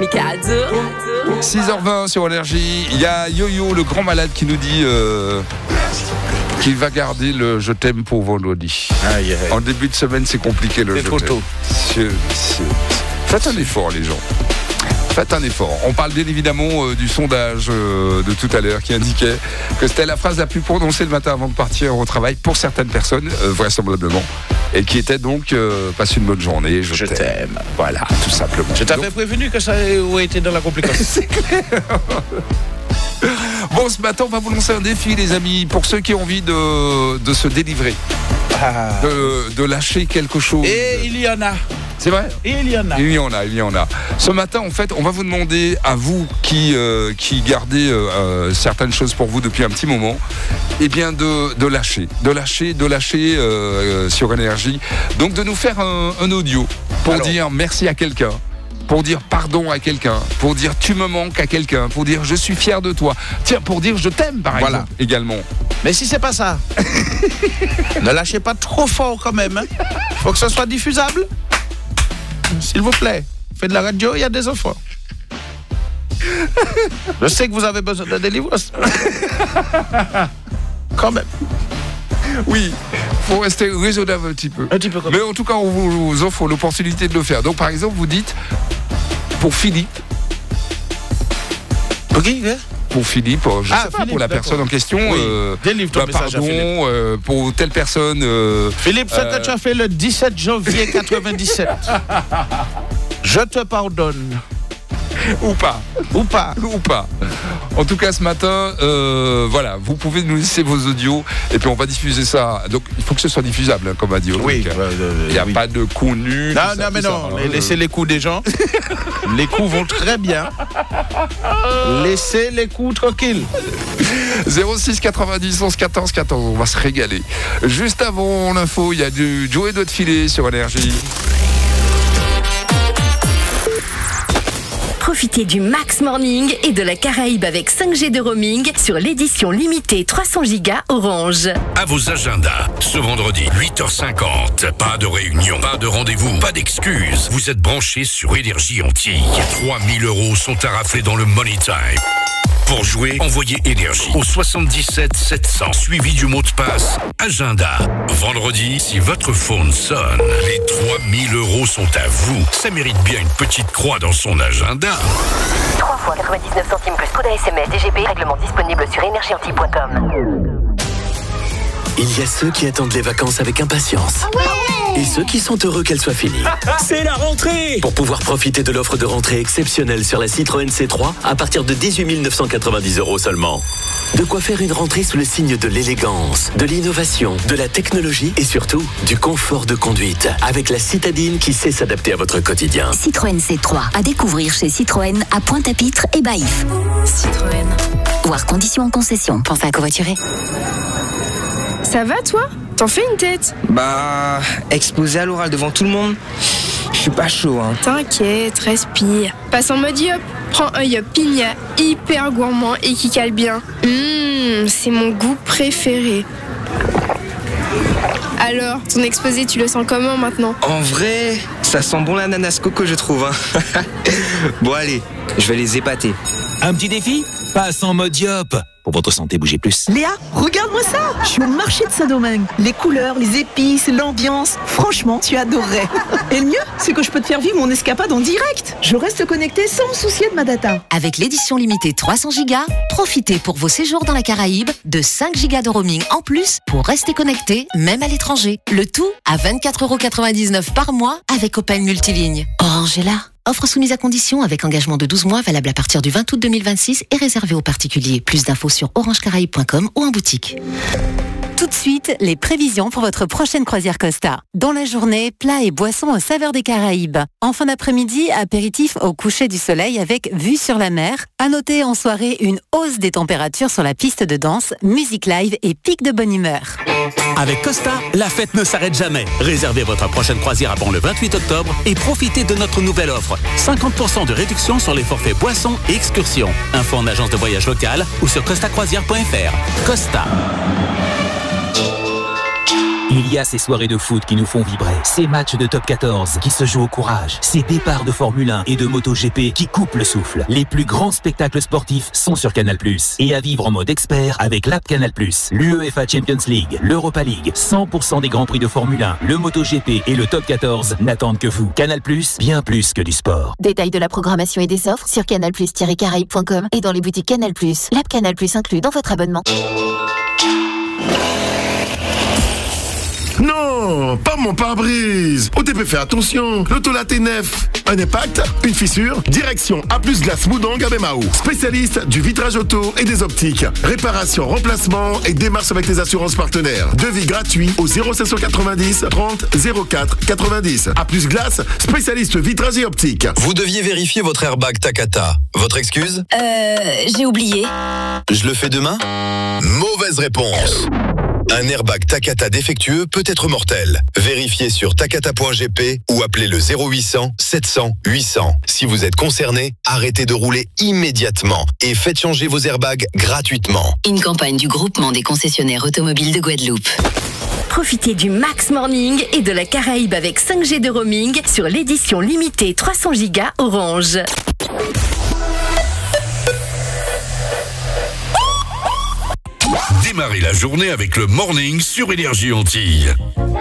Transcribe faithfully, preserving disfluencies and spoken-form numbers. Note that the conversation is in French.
Mikado. six heures vingt sur Énergie. Il y a Yo-Yo, le grand malade, qui nous dit euh, qu'il va garder le je t'aime pour vendredi. Aïe, aïe. En début de semaine, c'est compliqué le C'est je trop t'aime. tôt. C'est- c'est- Faites un effort, les gens. Faites un effort. On parle bien évidemment euh, du sondage euh, de tout à l'heure qui indiquait que c'était la phrase la plus prononcée le matin avant de partir au travail pour certaines personnes, euh, vraisemblablement, et qui était donc euh, passe une bonne journée, je, Je t'aime. Voilà, tout simplement. Je t'avais Donc, prévenu que ça aurait été dans la complication. c'est clair. Bon, ce matin, on va vous lancer un défi, les amis, pour ceux qui ont envie de, de se délivrer, Ah. de, de lâcher quelque chose. Et il y en a. C'est vrai? Il y en a. Il y en a, il y en a. Ce matin, en fait, on va vous demander, à vous qui, euh, qui gardez euh, euh, certaines choses pour vous depuis un petit moment, eh bien de, de lâcher, de lâcher, de lâcher euh, sur Énergie. Donc de nous faire un, un audio pour Alors. dire merci à quelqu'un, pour dire pardon à quelqu'un, pour dire tu me manques à quelqu'un, pour dire je suis fier de toi. Tiens, pour dire je t'aime par Voilà. exemple également. Mais si c'est pas ça, ne lâchez pas trop fort quand même. Il hein. faut que ce soit diffusable. S'il vous plaît, faites de la radio, il y a des enfants. Je sais que vous avez besoin de délivrance. Quand même. Oui, faut rester raisonnable un petit peu. Un petit peu comme Mais en tout cas, on vous offre l'opportunité de le faire. Donc par exemple, vous dites pour Philippe. Ok, hein? Pour Philippe, euh, je Ah, sais pas, Philippe, pour la d'accord. personne en question. Oui. euh, Délivre ton bah, message à pardon, Philippe. euh, pour telle personne. euh, Philippe, ce Euh. que tu as fait le dix-sept janvier quatre-vingt-dix-sept, je te pardonne. ou pas, Ou pas. ou pas. En tout cas, ce matin, euh, voilà, vous pouvez nous laisser vos audios et puis on va diffuser ça. Donc, il faut que ce soit diffusable, hein, comme a dit Audrey. Il n'y a pas de coups nus. Non, tout ça, non, mais tout ça, non, hein. laissez les coups des gens. Les coups vont très bien. Laissez les coups tranquilles. zéro six quatre-vingt-dix onze quatorze quatorze, on va se régaler. Juste avant l'info, il y a du Joey de filet sur Énergie. Profitez du Max Morning et de la Caraïbe avec cinq G de roaming sur l'édition limitée trois cents gigas Orange. À vos agendas, ce vendredi, huit heures cinquante. Pas de réunion, pas de rendez-vous, pas d'excuses. Vous êtes branchés sur Énergie Antilles. trois mille euros sont à rafler dans le Money Time. Pour jouer, envoyez Énergie au soixante-dix-sept sept cents, suivi du mot de passe Agenda. Vendredi, si votre phone sonne, les trois mille euros sont à vous. Ça mérite bien une petite croix dans son agenda. trois fois quatre-vingt-dix-neuf centimes plus code S M S D G P, règlement disponible sur énergie antilles point com. Il y a ceux qui attendent les vacances avec impatience. Et ceux qui sont heureux qu'elles soient finies. C'est la rentrée! Pour pouvoir profiter de l'offre de rentrée exceptionnelle sur la Citroën C trois à partir de dix-huit mille neuf cent quatre-vingt-dix euros seulement. De quoi faire une rentrée sous le signe de l'élégance, de l'innovation, de la technologie et surtout du confort de conduite. Avec la citadine qui sait s'adapter à votre quotidien. Citroën C trois, à découvrir chez Citroën à Pointe-à-Pitre et Baïf. Citroën. Voir conditions en concession. Pensez à covoiturer. Ça va toi? T'en fais une tête? Bah, exposé à l'oral devant tout le monde, je suis pas chaud, hein. T'inquiète, respire. Passe en mode yop. Prends un yop pigna hyper gourmand et qui cale bien. Hum, c'est mon goût préféré. Alors, ton exposé, tu le sens comment maintenant? En vrai, ça sent bon l'ananas coco, je trouve, hein. Bon, allez, je vais les épater. Un petit défi? Passe en mode yop. Pour votre santé, bougez plus. Léa, regarde-moi ça! Je suis au marché de Saint-Domingue. Les couleurs, les épices, l'ambiance. Franchement, tu adorerais. Et le mieux, c'est que je peux te faire vivre mon escapade en direct. Je reste connecté sans me soucier de ma data. Avec l'édition limitée trois cents gigas, profitez pour vos séjours dans la Caraïbe de cinq gigas de roaming en plus pour rester connecté, même à l'étranger. Le tout à vingt-quatre euros quatre-vingt-dix-neuf par mois avec Open Multiligne. Orange est là. Offre soumise à condition avec engagement de douze mois valable à partir du vingt août deux mille vingt-six et réservé aux particuliers. Plus d'infos sur orange caraïbes point com ou en boutique. Tout de suite, les prévisions pour votre prochaine croisière Costa. Dans la journée, plats et boissons aux saveurs des Caraïbes. En fin d'après-midi, apéritif au coucher du soleil avec vue sur la mer. À noter en soirée une hausse des températures sur la piste de danse, musique live et pic de bonne humeur. Avec Costa, la fête ne s'arrête jamais. Réservez votre prochaine croisière avant le vingt-huit octobre et profitez de notre nouvelle offre. cinquante pour cent de réduction sur les forfaits boissons et excursions. Info en agence de voyage locale ou sur costa croisière point f r. Costa. Il y a ces soirées de foot qui nous font vibrer, ces matchs de top quatorze qui se jouent au courage, ces départs de Formule un et de MotoGP qui coupent le souffle. Les plus grands spectacles sportifs sont sur Canal plus, et à vivre en mode expert avec l'app Canal plus. L'UEFA Champions League, l'Europa League, cent pour cent des grands prix de Formule un, le MotoGP et le top quatorze n'attendent que vous. Canal plus, bien plus que du sport. Détails de la programmation et des offres sur canal plus tiret caraïbes point com et dans les boutiques Canal plus. L'app Canal plus inclus dans votre abonnement. Non, pas mon pare-brise. O T P, fais attention. L'autolate est neuf. Un impact, une fissure, direction A plus Glace Moudang à Bemao. Spécialiste du vitrage auto et des optiques. Réparation, remplacement et démarche avec les assurances partenaires. Devis gratuit au zéro cinq cent quatre-vingt-dix trente zéro quatre quatre-vingt-dix. A plus Glace, spécialiste vitrage et optique. Vous deviez vérifier votre airbag Takata. Votre excuse ? Euh, j'ai oublié. Je le fais demain ? Mauvaise réponse. Un airbag Takata défectueux peut être mortel. Vérifiez sur takata point g p ou appelez le zéro huit cents sept cents huit cents. Si vous êtes concerné, arrêtez de rouler immédiatement et faites changer vos airbags gratuitement. Une campagne du groupement des concessionnaires automobiles de Guadeloupe. Profitez du Max Morning et de la Caraïbe avec cinq G de roaming sur l'édition limitée trois cents gigas Orange. Démarrez la journée avec le Morning sur Énergie Antilles.